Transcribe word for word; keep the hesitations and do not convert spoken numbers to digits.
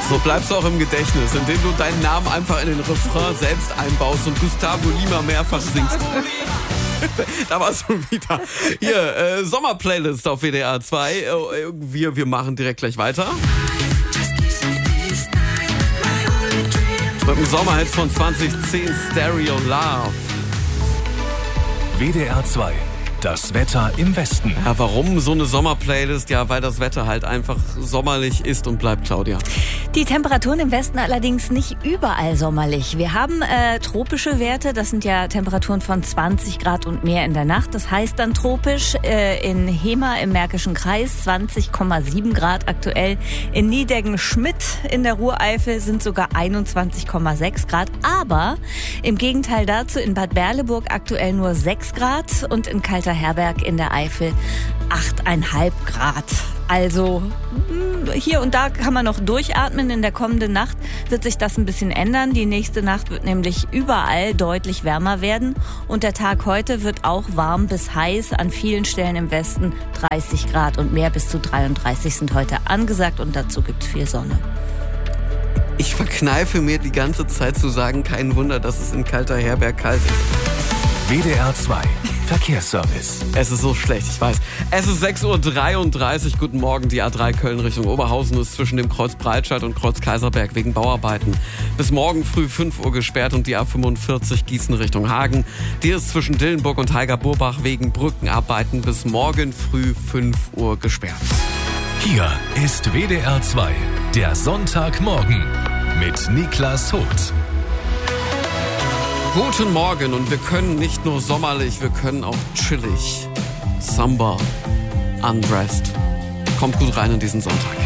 So bleibst du auch im Gedächtnis, indem du deinen Namen einfach in den Refrain selbst einbaust und Gustavo Lima mehrfach singst. Da war's schon wieder. Hier, äh, Sommerplaylist auf W D R zwei. Äh, wir, wir machen direkt gleich weiter. Mit dem Sommerhit von zwanzig zehn, Stereo Love. W D R zwei. Das Wetter im Westen. Ja, warum so eine Sommerplaylist? Ja, weil das Wetter halt einfach sommerlich ist und bleibt, Claudia. Die Temperaturen im Westen allerdings nicht überall sommerlich. Wir haben äh, tropische Werte, das sind ja Temperaturen von zwanzig Grad und mehr in der Nacht. Das heißt dann tropisch äh, in Hemer im Märkischen Kreis zwanzig Komma sieben Grad aktuell. In Niedeggen-Schmidt in der Ruhreifel sind sogar einundzwanzig Komma sechs Grad. Aber im Gegenteil dazu in Bad Berleburg aktuell nur sechs Grad und in Kalterherberg in der Eifel acht Komma fünf Grad. Also hier und da kann man noch durchatmen. In der kommenden Nacht wird sich das ein bisschen ändern. Die nächste Nacht wird nämlich überall deutlich wärmer werden. Und der Tag heute wird auch warm bis heiß. An vielen Stellen im Westen dreißig Grad und mehr, bis zu dreiunddreißig sind heute angesagt. Und dazu gibt es viel Sonne. Ich verkneife mir die ganze Zeit zu sagen, kein Wunder, dass es in Kalterherberg kalt ist. W D R zwei. Verkehrsservice. Es ist so schlecht, ich weiß. Es ist sechs Uhr dreiunddreißig. Guten Morgen, die A drei Köln Richtung Oberhausen ist zwischen dem Kreuz Breitscheid und Kreuz Kaiserberg wegen Bauarbeiten bis morgen früh fünf Uhr gesperrt und die A fünfundvierzig Gießen Richtung Hagen. Die ist zwischen Dillenburg und Heiger-Burbach wegen Brückenarbeiten bis morgen früh fünf Uhr gesperrt. Hier ist W D R zwei, der Sonntagmorgen mit Niklas Vogt. Guten Morgen, und wir können nicht nur sommerlich, wir können auch chillig. Samba, undressed. Kommt gut rein in diesen Sonntag.